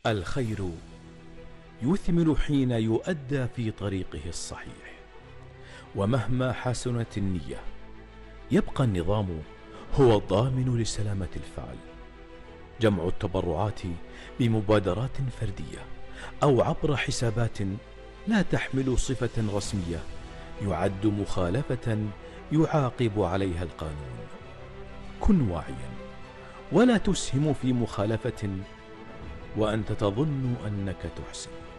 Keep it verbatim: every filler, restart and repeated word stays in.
الخير يثمر حين يؤدى في طريقه الصحيح، ومهما حسنت النية يبقى النظام هو الضامن لسلامة الفعل. جمع التبرعات بمبادرات فردية أو عبر حسابات لا تحمل صفة رسمية يعد مخالفة يعاقب عليها القانون. كن واعيا ولا تسهم في مخالفة وأنت تظن أنك تحسن.